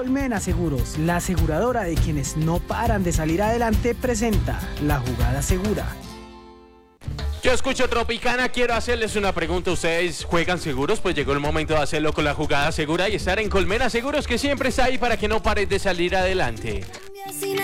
Colmena Seguros, la aseguradora de quienes no paran de salir adelante, presenta La Jugada Segura. Yo escucho Tropicana, quiero hacerles una pregunta. ¿Ustedes juegan seguros? Pues llegó el momento de hacerlo con La Jugada Segura y estar en Colmena Seguros, que siempre está ahí para que no pares de salir adelante.